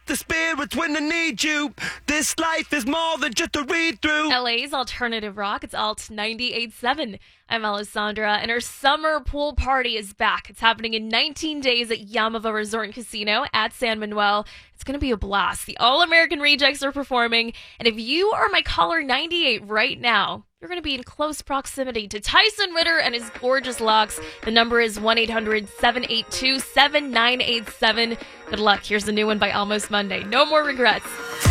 the spirits when I need you. This life is more than just a read-through. LA's alternative rock. It's Alt 98.7. I'm Alessandra, and our summer pool party is back. It's happening in 19 days at Yamava Resort and Casino at San Manuel. It's going to be a blast. The All-American Rejects are performing, and if you are my caller 98 right now, you're going to be in close proximity to Tyson Ritter and his gorgeous locks. The number is 1-800-782-7987. Good luck. Here's a new one by Almost Monday. No More Regrets.